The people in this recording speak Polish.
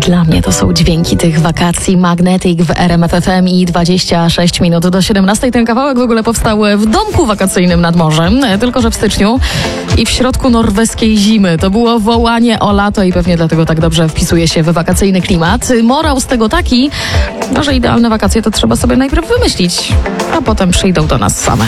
Dla mnie to są dźwięki tych wakacji. Magnetic w RMF FM i 26 minut do 17. Ten kawałek w ogóle powstał w domku wakacyjnym nad morzem, tylko że w styczniu i w środku norweskiej zimy. To było wołanie o lato i pewnie dlatego tak dobrze wpisuje się w wakacyjny klimat. Morał z tego taki, że idealne wakacje to trzeba sobie najpierw wymyślić, a potem przyjdą do nas same.